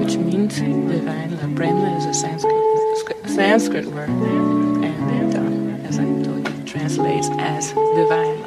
which means divine. Brahma is a Sanskrit word, and as I told you, it translates as divine.